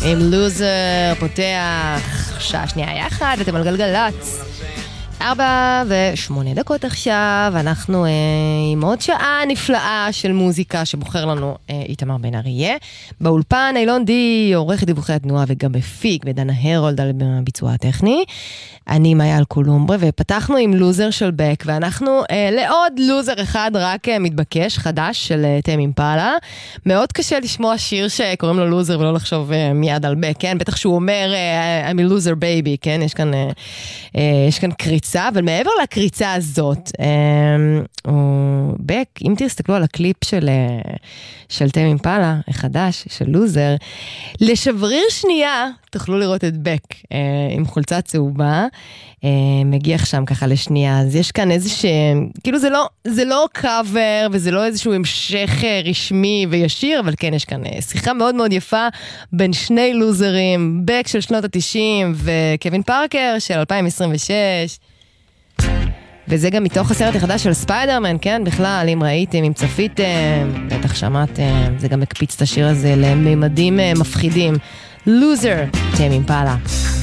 עם לוזר, פותח שעה שנייה יחד, אתם על גלגלץ. 4:08 עכשיו, אנחנו עם עוד שעה נפלאה של מוזיקה שבוחר לנו איתמר בן אריה. באולפן אילון די, עורך דיווחי התנועה וגם מפיק, ודנה הרולד על הביצוע הטכני. אני מאיה אלקולומbre, ופתחנו עם לוזר של בק, ואנחנו לעוד לוזר אחד רק מתבקש, חדש של תמי אימפלה. מאוד קשה לשמוע שיר שקוראים לו לוזר ולא לחשוב מיד על בק, כן? בטח שהוא אומר I'm a loser baby, כן? יש כאן קריצה, אבל מעבר לקריצה הזאת, בק, אם תסתכלו על הקליפ של תמי אימפלה, החדש, של לוזר, לשבריר שנייה, תוכלו לראות את בק עם חולצה צהובה, מגיח שם ככה לשנייה, אז יש כאן כאילו זה לא קאבר, וזה לא איזשהו המשך רשמי וישיר, אבל כן, יש כאן שיחה מאוד מאוד יפה, בין שני לוזרים, בק של שנות ה-90, וקווין פארקר של 2026, וזה גם מתוך הסרט החדש של ספיידרמן, כן? בכלל, אם ראיתם, אם צפיתם, בטח שמעתם, זה גם מקפיץ את השיר הזה לממדים מפחידים. לוזר, תמי אימפלה.